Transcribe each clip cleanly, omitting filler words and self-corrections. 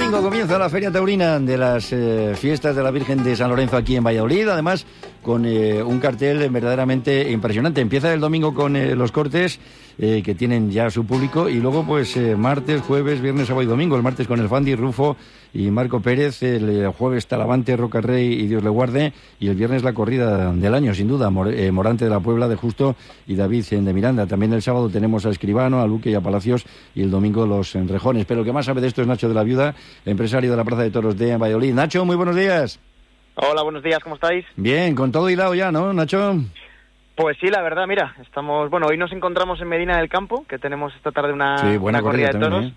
domingo comienza la Feria Taurina de las fiestas de la Virgen de San Lorenzo aquí en Valladolid, además con un cartel verdaderamente impresionante. Empieza el domingo con los cortes que tienen ya su público, y luego pues martes, jueves, viernes, sábado y domingo. El martes con el Fandi, Rufo y Marco Pérez, el jueves Talavante, Roca Rey y Dios le guarde, y el viernes la corrida del año, sin duda, Morante de la Puebla, de Justo y David de Miranda. También el sábado tenemos a Escribano, a Luque y a Palacios, y el domingo los Rejones. Pero el que más sabe de esto es Nacho de la Viuda, empresario de la Plaza de Toros de Valladolid. Nacho, muy buenos días. Hola, buenos días, ¿cómo estáis? Bien, con todo hilado ya, ¿no, Nacho? Pues sí, la verdad, mira, hoy nos encontramos en Medina del Campo, que tenemos esta tarde una corrida de toros,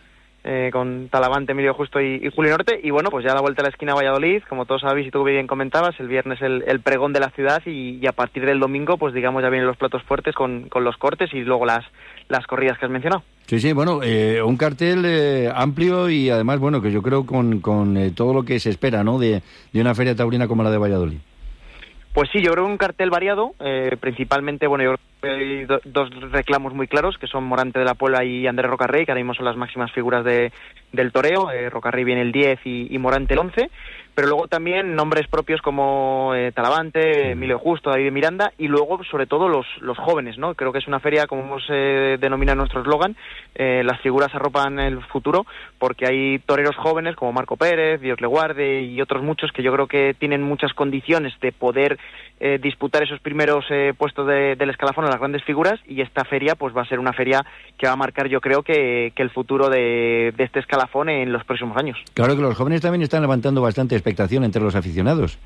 con Talavante, Emilio Justo y Julio Norte, y bueno, pues ya a la vuelta a la esquina Valladolid, como todos sabéis y tú bien comentabas, el viernes el pregón de la ciudad, y a partir del domingo, pues digamos, ya vienen los platos fuertes con los cortes y luego las corridas que has mencionado. Sí, bueno, un cartel amplio y además, bueno, que yo creo con todo lo que se espera, ¿no?, de una feria taurina como la de Valladolid. Pues sí, yo creo un cartel variado, principalmente, bueno, yo creo que hay dos reclamos muy claros, que son Morante de la Puebla y Andrés Rocarrey, que ahora mismo son las máximas figuras del toreo. Rocarrey viene el 10 y Morante el 11, pero luego también nombres propios como Talavante, Emilio Justo, David Miranda, y luego sobre todo los jóvenes, ¿no? Creo que es una feria, como hemos denominado nuestro eslogan, las figuras arropan el futuro, porque hay toreros jóvenes como Marco Pérez, Dios le guarde y otros muchos que yo creo que tienen muchas condiciones de poder disputar esos primeros puestos del escalafón a las grandes figuras, y esta feria pues va a ser una feria que va a marcar, yo creo que el futuro de este escalafón en los próximos años. Claro que los jóvenes también están levantando bastante expectación entre los aficionados.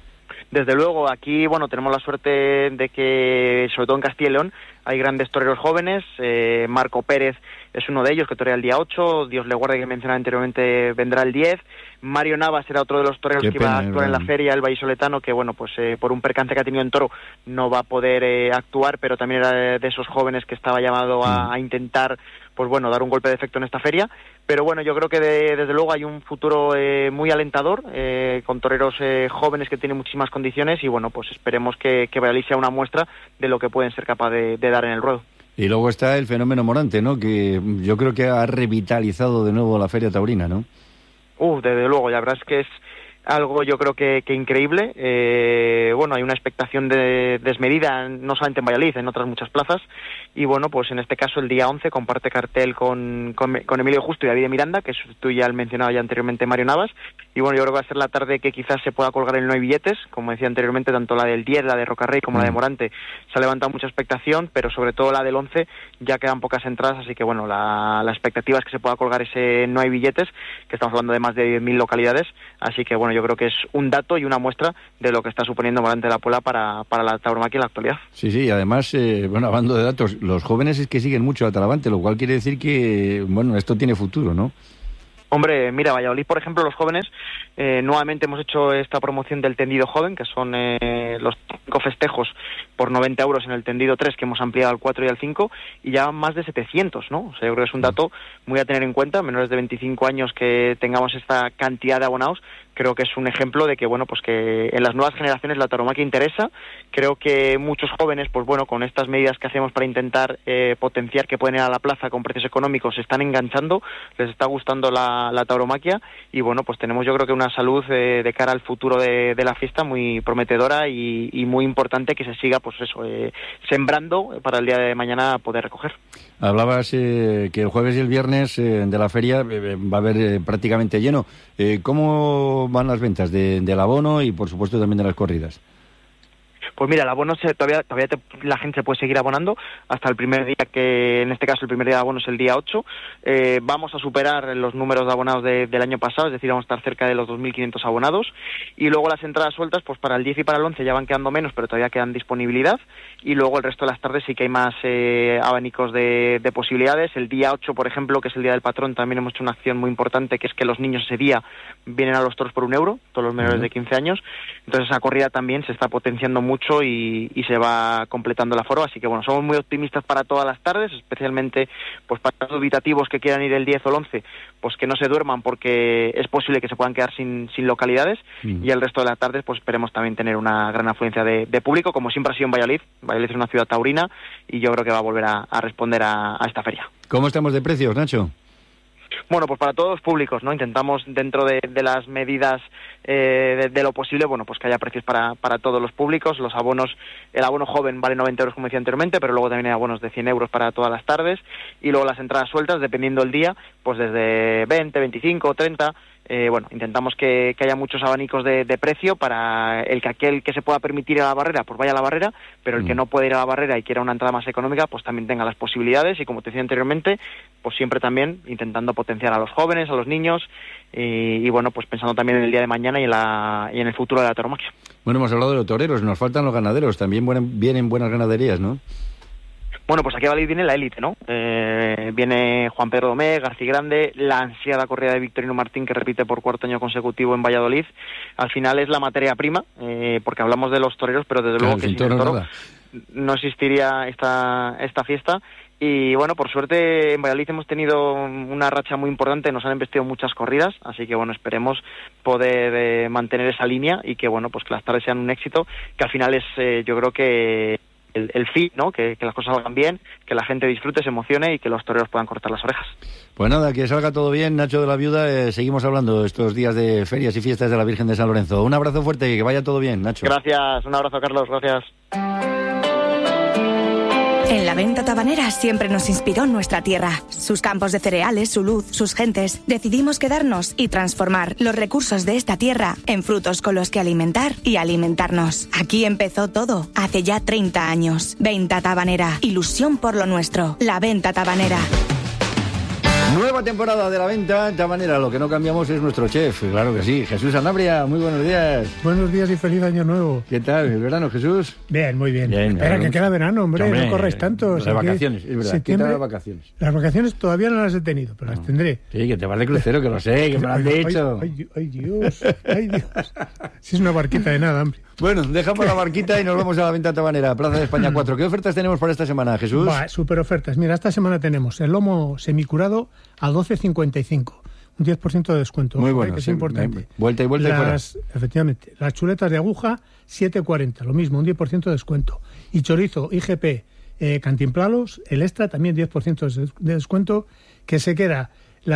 Desde luego, aquí bueno tenemos la suerte de que, sobre todo en Castilla y León, hay grandes toreros jóvenes. Marco Pérez es uno de ellos, que torea el día 8, Dios le guarde, que mencionaba anteriormente, vendrá el 10. Mario Navas era otro de los toreros que iba a actuar en la feria, el vallisoletano, que bueno, pues por un percance que ha tenido en toro no va a poder actuar, pero también era de esos jóvenes que estaba llamado a intentar, pues bueno, dar un golpe de efecto en esta feria. Pero bueno, yo creo que desde luego hay un futuro muy alentador, con toreros jóvenes que tienen muchísimas condiciones, y bueno, pues esperemos que Valladolid sea una muestra de lo que pueden ser capaces de dar en el ruedo. Y luego está el fenómeno Morante, ¿no?, que yo creo que ha revitalizado de nuevo la feria taurina, ¿no? Desde luego, la verdad es que es algo, yo creo que increíble. Bueno, hay una expectación desmedida, no solamente en Valladolid, en otras muchas plazas, y bueno, pues en este caso el día 11 comparte cartel con Emilio Justo y David Miranda, que sustituye al mencionado ya anteriormente Mario Navas, y bueno, yo creo que va a ser la tarde que quizás se pueda colgar en no hay billetes, como decía anteriormente, tanto la del 10, la de Rocarrey, como la de Morante, se ha levantado mucha expectación, pero sobre todo la del 11 ya quedan pocas entradas, así que bueno, la expectativa es que se pueda colgar ese no hay billetes, que estamos hablando de más de 10.000 localidades, así que bueno, yo creo que es un dato y una muestra de lo que está suponiendo Morante de la Puebla para la tauromaquia en la actualidad. Sí, y además, bueno, hablando de datos, los jóvenes es que siguen mucho a Talavante, lo cual quiere decir que, bueno, esto tiene futuro, ¿no? Hombre, mira, Valladolid, por ejemplo, los jóvenes, nuevamente hemos hecho esta promoción del tendido joven, que son los 5 festejos por 90 euros en el tendido 3, que hemos ampliado al 4 y al 5, y ya más de 700, ¿no? O sea, yo creo que es un dato muy a tener en cuenta, menores de 25 años que tengamos esta cantidad de abonados. Creo que es un ejemplo de que, bueno, pues que en las nuevas generaciones la tauromaquia interesa. Creo que muchos jóvenes, pues bueno, con estas medidas que hacemos para intentar potenciar que pueden ir a la plaza con precios económicos, se están enganchando, les está gustando la tauromaquia, y bueno, pues tenemos, yo creo que una salud de cara al futuro de la fiesta muy prometedora y muy importante, que se siga, pues eso, sembrando para el día de mañana poder recoger. Hablabas que el jueves y el viernes de la feria va a haber prácticamente lleno. ¿Cómo van las ventas del abono y por supuesto también de las corridas? Pues mira, el abono todavía la gente se puede seguir abonando hasta el primer día, que en este caso el primer día de abono es el día 8. Vamos a superar los números de abonados del año pasado, es decir, vamos a estar cerca de los 2.500 abonados. Y luego las entradas sueltas, pues para el 10 y para el 11 ya van quedando menos, pero todavía quedan disponibilidad. Y luego el resto de las tardes sí que hay más abanicos de posibilidades. El día 8, por ejemplo, que es el día del patrón, también hemos hecho una acción muy importante, que es que los niños ese día vienen a los toros por €1, todos los menores de 15 años. Entonces esa corrida también se está potenciando mucho y se va completando el aforo, así que bueno, somos muy optimistas para todas las tardes, especialmente pues para los dubitativos que quieran ir el 10 o el 11, pues que no se duerman, porque es posible que se puedan quedar sin localidades, y el resto de las tardes pues esperemos también tener una gran afluencia de público, como siempre ha sido en Valladolid. Valladolid es una ciudad taurina y yo creo que va a volver a responder a esta feria. ¿Cómo estamos de precios, Nacho? Bueno, pues para todos los públicos, ¿no? Intentamos, dentro de las medidas de lo posible, bueno, pues que haya precios para todos los públicos. Los abonos, el abono joven vale 90 euros, como decía anteriormente, pero luego también hay abonos de 100 euros para todas las tardes, y luego las entradas sueltas, dependiendo del día, pues desde 20, 25, 30... bueno, intentamos que haya muchos abanicos de precio para aquel que se pueda permitir ir a la barrera, pues vaya a la barrera, pero el que no puede ir a la barrera y quiera una entrada más económica, pues también tenga las posibilidades, y como te decía anteriormente, pues siempre también intentando potenciar a los jóvenes, a los niños, y bueno, pues pensando también en el día de mañana y en el futuro de la tauromaquia. Bueno, hemos hablado de los toreros, nos faltan los ganaderos, también vienen buenas ganaderías, ¿no? Bueno, pues aquí a Valladolid viene la élite, ¿no? Viene Juan Pedro Domé, García Grande, la ansiada corrida de Victorino Martín, que repite por cuarto año consecutivo en Valladolid. Al final es la materia prima, porque hablamos de los toreros, pero desde luego que sin el toro no existiría esta fiesta. Y bueno, por suerte en Valladolid hemos tenido una racha muy importante, nos han investido muchas corridas, así que bueno, esperemos poder mantener esa línea y que bueno, pues que las tardes sean un éxito, que al final es, yo creo que el fin, ¿no? Que las cosas salgan bien, que la gente disfrute, se emocione y que los toreros puedan cortar las orejas. Pues nada, que salga todo bien, Nacho de la Viuda. Seguimos hablando estos días de ferias y fiestas de la Virgen de San Lorenzo. Un abrazo fuerte y que vaya todo bien, Nacho. Gracias, un abrazo, Carlos, gracias. En la venta tabanera siempre nos inspiró nuestra tierra, sus campos de cereales, su luz, sus gentes. Decidimos quedarnos y transformar los recursos de esta tierra en frutos con los que alimentar y alimentarnos. Aquí empezó todo, hace ya 30 años. Venta tabanera, ilusión por lo nuestro. La venta tabanera. Nueva temporada de la venta tabanera. Lo que no cambiamos es nuestro chef, claro que sí. Jesús Sanabria, muy buenos días. Buenos días y feliz año nuevo. ¿Qué tal el verano, Jesús? Bien, muy bien. Espera, que queda verano, hombre, no corráis tanto. Las vacaciones, es verdad. ¿Qué tal las vacaciones? Las vacaciones todavía no las he tenido, pero las tendré. Sí, que te vas de crucero, que lo sé, que me lo han dicho. Ay, Dios. Si es una barquita de nada, hombre. Bueno, dejamos la barquita y nos vamos a la venta tabanera, Plaza de España 4. ¿Qué ofertas tenemos para esta semana, Jesús? Súper ofertas. Mira, esta semana tenemos el lomo semicurado a 12,55. Un 10% de descuento. Muy bueno. Que es importante. Vuelta y vuelta y fuera. Efectivamente. Las chuletas de aguja, 7,40. Lo mismo, un 10% de descuento. Y chorizo IGP Cantimplalos, el extra, también 10% de descuento, que se queda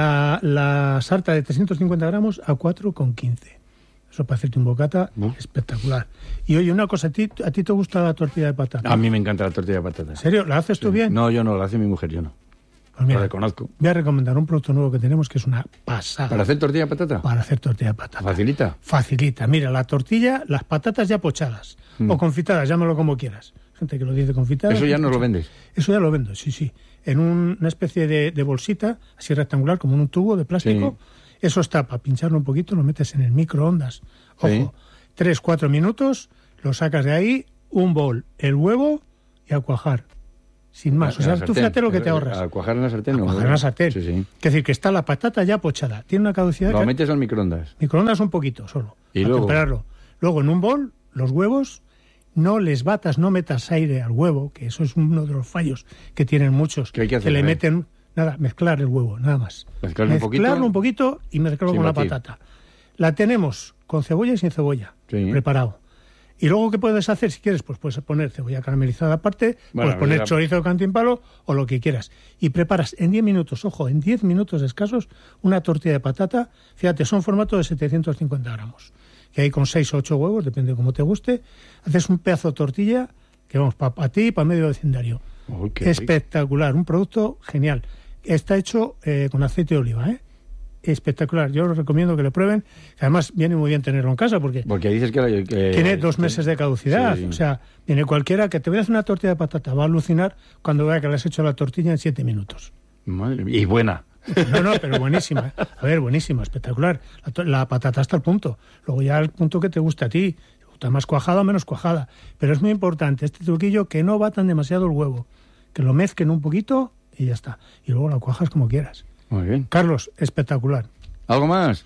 la sarta de 350 gramos a 4,15. Eso para hacerte un bocata espectacular. Y oye, una cosa, ¿a ti te gusta la tortilla de patata? A mí me encanta la tortilla de patata. ¿En serio? ¿La haces tú bien? No, yo no, la hace mi mujer, yo no. Pues mira, lo reconozco. Voy a recomendar un producto nuevo que tenemos que es una pasada. ¿Para hacer tortilla de patata? Para hacer tortilla de patata. ¿Facilita? Facilita. Mira, la tortilla, las patatas ya pochadas o confitadas, llámalo como quieras. Gente que lo dice confitadas. ¿Eso ya nos lo vendes? Eso ya lo vendo, sí. En una especie de bolsita, así rectangular, como en un tubo de plástico. Sí. Eso está para pincharlo un poquito, lo metes en el microondas. Ojo, 3-4 minutos, lo sacas de ahí, un bol, el huevo y a cuajar. Sin más. O sea, tú fíjate lo que te ahorras. ¿A cuajar en la sartén? A cuajar en la sartén. Sí. Es decir, que está la patata ya pochada. Tiene una caducidad... Lo metes al microondas. Microondas un poquito solo. Y luego... temperarlo. Luego en un bol, los huevos, no les batas, no metas aire al huevo, que eso es uno de los fallos que tienen muchos. ¿Qué hay que hacer? Que le meten... Nada, mezclar el huevo, nada más. Mezclarlo un poquito y mezclarlo con batir. La patata. La tenemos con cebolla y sin cebolla, preparado. Y luego, ¿qué puedes hacer si quieres? Pues puedes poner cebolla caramelizada aparte, puedes poner chorizo de cantimpalo o lo que quieras. Y preparas en 10 minutos, ojo, en 10 minutos escasos, una tortilla de patata. Fíjate, son formato de 750 gramos. Que hay con 6 o 8 huevos, depende de cómo te guste. Haces un pedazo de tortilla, que vamos, para ti y para medio vecindario. Espectacular, un producto genial. Está hecho con aceite de oliva, espectacular. Yo os recomiendo que lo prueben. Además, viene muy bien tenerlo en casa porque dices que tiene 2 meses de caducidad. Sí. O sea, viene cualquiera que te vea hacer una tortilla de patata. Va a alucinar cuando vea que le has hecho la tortilla en 7 minutos. Madre mía. Y buena. No, pero buenísima. A ver, buenísima, espectacular. La patata hasta el punto. Luego ya al punto que te gusta a ti. ¿Te gusta más cuajada o menos cuajada? Pero es muy importante este truquillo, que no batan demasiado el huevo. Que lo mezclen un poquito y ya está. Y luego la cuajas como quieras. Muy bien. Carlos, espectacular. ¿Algo más?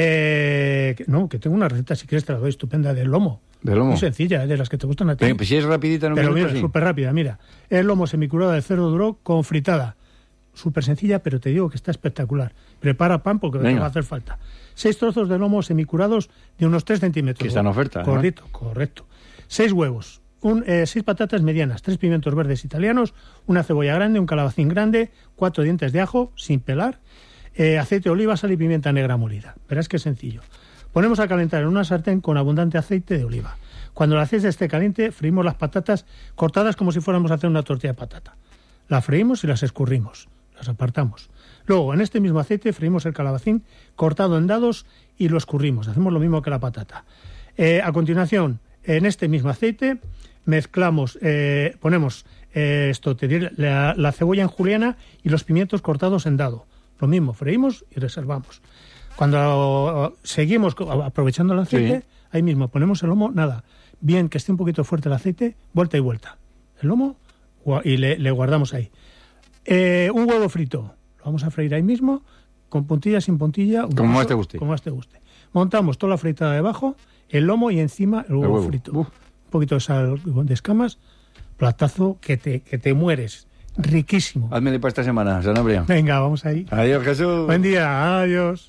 Que tengo una receta, si quieres te la doy, estupenda, del lomo. ¿Del lomo? Muy sencilla, de las que te gustan a ti. Pues si es rapidita, no me Pero mira, súper rápida, mira. El lomo semicurado de cerdo duro con fritada. Súper sencilla, pero te digo que está espectacular. Prepara pan porque te va a hacer falta. 6 trozos de lomo semicurados de unos 3 centímetros. Que está en oferta. Correcto. 6 huevos. 6 patatas medianas, 3 pimientos verdes italianos, una cebolla grande, un calabacín grande, 4 dientes de ajo sin pelar, aceite de oliva, sal y pimienta negra molida. Verás qué sencillo. Ponemos a calentar en una sartén con abundante aceite de oliva. Cuando el aceite esté caliente, freímos las patatas cortadas como si fuéramos a hacer una tortilla de patata. Las freímos y las escurrimos, las apartamos. Luego, en este mismo aceite, freímos el calabacín cortado en dados y lo escurrimos. Hacemos lo mismo que la patata. A continuación, en este mismo aceite, mezclamos, ponemos la cebolla en juliana y los pimientos cortados en dado. Lo mismo, freímos y reservamos. Cuando seguimos aprovechando el aceite, ahí mismo ponemos el lomo, bien que esté un poquito fuerte el aceite, vuelta y vuelta. El lomo y le guardamos ahí. Un huevo frito, lo vamos a freír ahí mismo, con puntilla, sin puntilla. Como más te guste. Como más te guste. Montamos toda la fritada debajo, el lomo y encima el huevo frito. Un poquito de sal de escamas, platazo que te mueres. Riquísimo. Hazme para esta semana, Sanabria. Venga, vamos ahí. Adiós, Jesús. Buen día, adiós.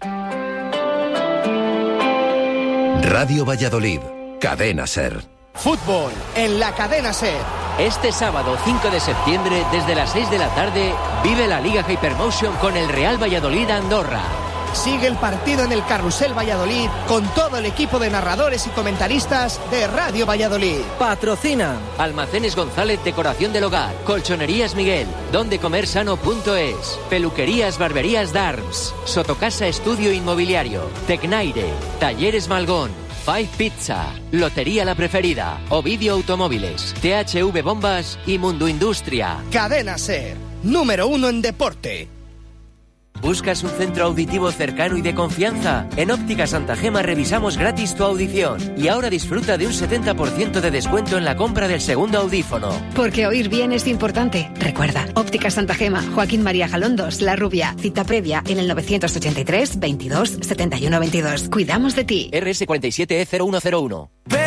Radio Valladolid, Cadena SER. Fútbol en la Cadena SER. Este sábado 5 de septiembre, desde las 6 de la tarde, vive la Liga Hypermotion con el Real Valladolid Andorra. Sigue el partido en el Carrusel Valladolid con todo el equipo de narradores y comentaristas de Radio Valladolid. Patrocina Almacenes González, decoración del hogar. Colchonerías Miguel, dondecomersano.es. Peluquerías Barberías Darms. Sotocasa Estudio Inmobiliario. Tecnaire. Talleres Malgón. Five Pizza. Lotería La Preferida. Ovidio Automóviles. THV Bombas y Mundo Industria. Cadena SER, número 1 en deporte. ¿Buscas un centro auditivo cercano y de confianza? En Óptica Santa Gema revisamos gratis tu audición y ahora disfruta de un 70% de descuento en la compra del segundo audífono. Porque oír bien es importante. Recuerda, Óptica Santa Gema, Joaquín María Jalondos, La Rubia. Cita previa en el 983 22 71 22. Cuidamos de ti. RS 47E0101.